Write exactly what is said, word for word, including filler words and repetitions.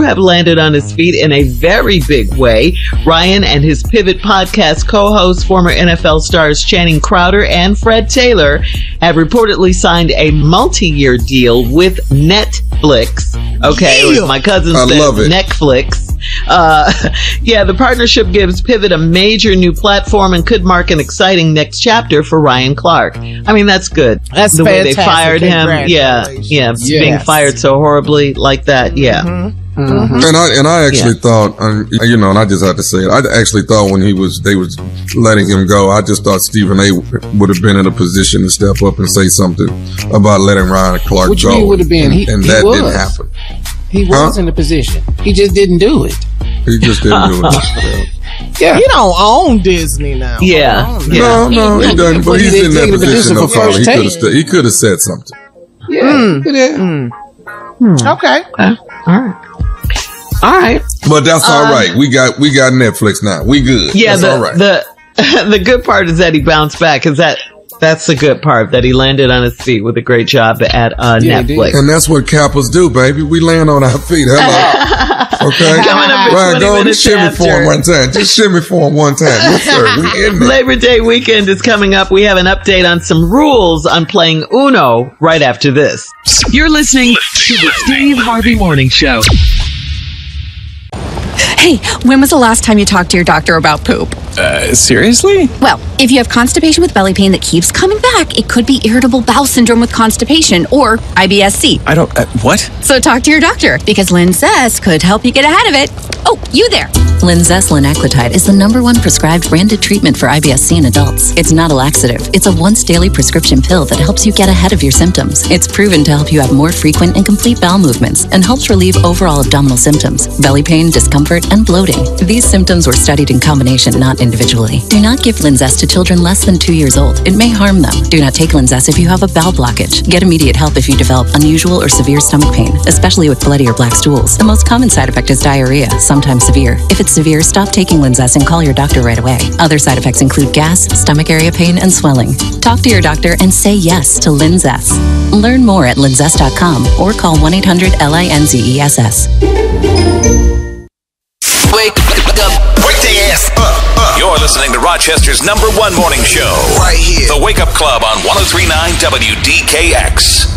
have landed on his feet in a very big way. Ryan and his Pivot podcast co-hosts, former N F L stars Channing Crowder and Fred Taylor, have reportedly signed a multi-year deal with Netflix. Okay, Yeah. or as my cousin I said, love it. Netflix. Uh, yeah, the partnership gives Pivot a major new platform and could mark an exciting next chapter for Ryan Clark. I mean, that's good. That's the way fantastic. they fired him. Yeah, yeah, Congratulations. being Yes. fired so horribly like that. Yeah. Mm-hmm. Mhm. And I and I actually Yeah. thought, um, you know, and I just had to say it. I actually thought when he was they was letting him go, I just thought Stephen A. would have been in a position to step up and say something about letting Ryan Clark What you go. mean would have been? And, He- and he that was. didn't happen. He was Huh? in the position. He just didn't do it. He just didn't do it. Yeah. He don't own Disney now. Yeah. Hold on. Yeah. No, no, he doesn't. But But he he's did in that take the position. position Though, for Carla. He first could have. take. st- He could have said something. Yeah. Mm. Yeah. Mm. Hmm. Okay. All right. All right. But that's all Um, right. We got we got Netflix now. We good. Yeah, that's the, all right. the the good part is that he bounced back. Is that that's the good part, that he landed on his feet with a great job at uh, Yeah, he did. Netflix. and that's what Kappas do, baby. We land on our feet. Hello. Okay. Coming up at Ryan, twenty go on, minutes just shimmy for after. him one time. Just shimmy for him one time. Yes, sir. We in there. Labor Day weekend is coming up. We have an update on some rules on playing Uno right after this. You're listening to the Steve Harvey Morning Show. Hey, when was the last time you talked to your doctor about poop? Uh, seriously? Well, if you have constipation with belly pain that keeps coming back, it could be irritable bowel syndrome with constipation or I B S C. I don't, uh, what? So talk to your doctor because Linzess could help you get ahead of it. Oh, you there. Linzess linaclotide is the number one prescribed branded treatment for I B S C in adults. It's not a laxative. It's a once daily prescription pill that helps you get ahead of your symptoms. It's proven to help you have more frequent and complete bowel movements and helps relieve overall abdominal symptoms, belly pain, discomfort, and bloating. These symptoms were studied in combination, not individually. Do not give Linzess to children less than two years old. It may harm them. Do not take Linzess if you have a bowel blockage. Get immediate help if you develop unusual or severe stomach pain, especially with bloody or black stools. The most common side effect is diarrhea, sometimes severe. If it's severe, stop taking Linzess and call your doctor right away. Other side effects include gas, stomach area pain, and swelling. Talk to your doctor and say yes to Linzess. Learn more at linzess dot com or call one eight hundred L I N Z E S S. Wake up. Wake their ass up, up. You're listening to Rochester's number one morning show. Right here. The Wake Up Club on one oh three point nine W D K X.